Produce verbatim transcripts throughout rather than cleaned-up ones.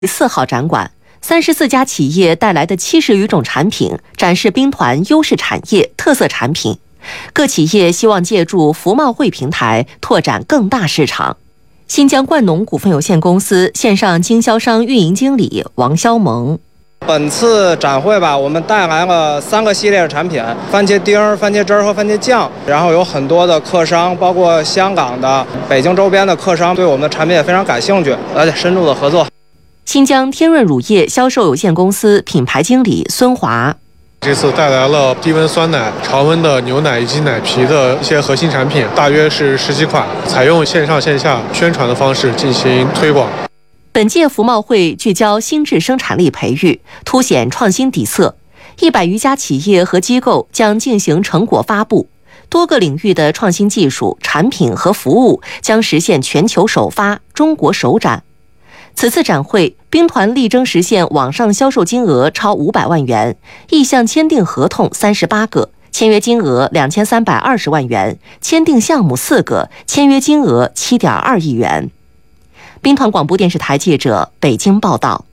四号展馆，三十四家企业带来的七十余种产品，展示兵团优势产业、特色产品。各企业希望借助服贸会平台拓展更大市场。新疆冠农股份有限公司线上经销商运营经理王肖萌。 本次展会吧，我们带来了三个系列的产品：番茄丁、番茄汁儿和番茄酱。然后有很多的客商，包括香港的、北京周边的客商，对我们的产品也非常感兴趣，而且深入的合作。 新疆天润乳业销售有限公司品牌经理孙华。 这次带来了低温酸奶、常温的牛奶以及奶皮的一些核心产品，大约是十几款，采用线上线下宣传的方式进行推广。 本届服贸会聚焦新质生产力培育，凸显创新底色。一百余家企业和机构将进行成果发布，多个领域的创新技术、产品和服务将实现全球首发、中国首展。此次展会，兵团力争实现网上销售金额超五百万元，意向签订合同三十八个，签约金额两千三百二十万元，签订项目四个，签约金额七点二亿元。兵团广播电视台记者北京报道。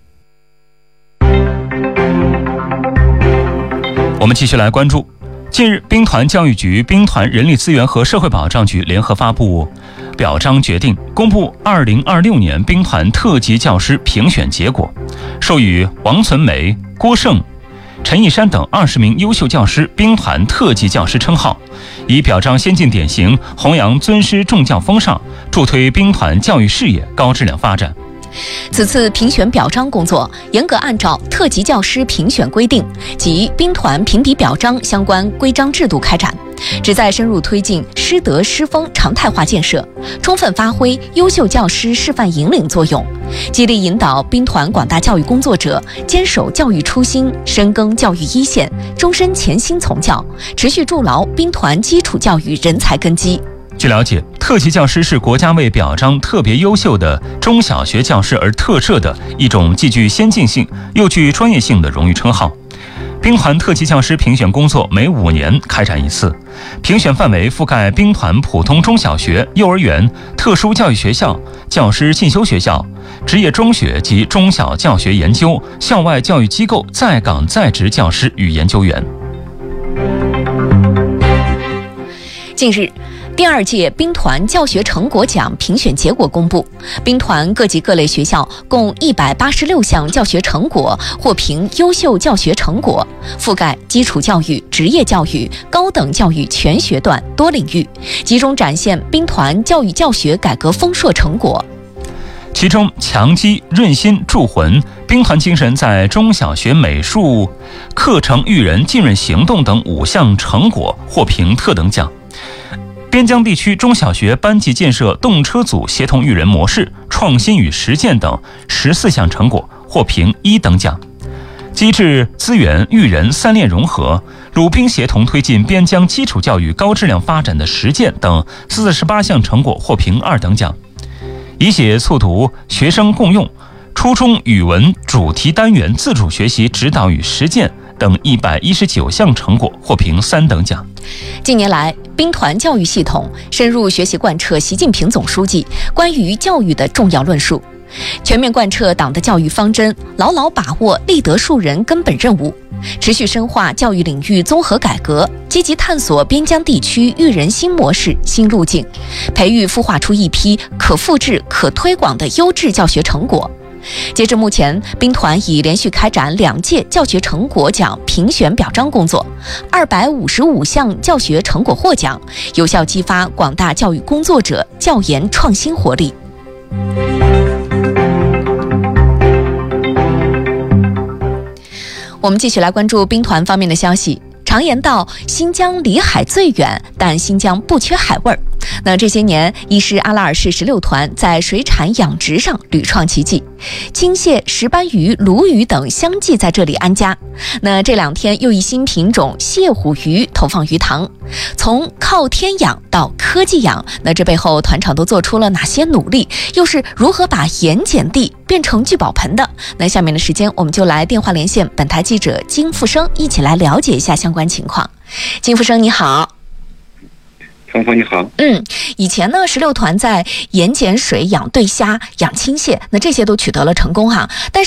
我们继续来关注，近日，兵团教育局、兵团人力资源和社会保障局联合发布表彰决定，公布二零二六年兵团特级教师评选结果，授予王存梅、郭胜、陈义山等二十名优秀教师兵团特级教师称号，以表彰先进典型，弘扬尊师重教风尚，助推兵团教育事业高质量发展。 此次评选表彰工作严格按照特级教师评选规定及兵团评比表彰相关规章制度开展，旨在深入推进师德师风常态化建设，充分发挥优秀教师示范引领作用，激励引导兵团广大教育工作者坚守教育初心，深耕教育一线，终身潜心从教，持续筑牢兵团基础教育人才根基。 据了解，特级教师是国家为表彰特别优秀的中小学教师而特设的一种既具先进性又具专业性的荣誉称号。兵团特级教师评选工作每五年开展一次，评选范围覆盖兵团普通中小学、幼儿园、特殊教育学校、教师进修学校、职业中学及中小教学研究、校外教育机构在岗在职教师与研究员。 近日，第二届兵团教学成果奖评选结果公布，兵团各级各类学校共一百八十六项教学成果获评优秀教学成果，覆盖基础教育、职业教育、高等教育全学段多领域，集中展现兵团教育教学改革丰硕成果。 其中，强基、润心、铸魂、兵团精神在中小学美术课程育人、浸润行动等五项成果获评特等奖。边疆地区中小学班级建设动车组协同育人模式、创新与实践等十四项成果获评一等奖。机制资源育人三链融合、鲁兵协同推进边疆基础教育高质量发展的实践等四十八项成果获评二等奖。以写促读学生共用、初中语文主题单元自主学习指导与实践等一百一十九项成果获评三等奖。 近年来，兵团教育系统深入学习贯彻习近平总书记关于教育的重要论述，全面贯彻党的教育方针，牢牢把握立德树人根本任务，持续深化教育领域综合改革，积极探索边疆地区育人新模式、新路径，培育孵化出一批可复制、可推广的优质教学成果。截至目前，兵团已连续开展两届教学成果奖评选表彰工作，二百五十五项教学成果获奖，有效激发广大教育工作者教研创新活力。我们继续来关注兵团方面的消息。常言道，新疆离海最远，但新疆不缺海味儿。那这些年，伊施阿拉尔市十六团在水产养殖上屡创奇迹，青蟹、石斑鱼、鲈鱼等相继在这里安家。那这两天又一新品种蟹虎鱼投放鱼塘，从靠天养到科技养，那这背后团长都做出了哪些努力？又是如何把盐碱地变成聚宝盆的？那下面的时间，我们就来电话连线本台记者金富生，一起来了解一下相关情况。金富生，你好。 芳芳你好。 嗯，以前呢，十六团在盐碱水养对虾、养青蟹，那这些都取得了成功哈。但是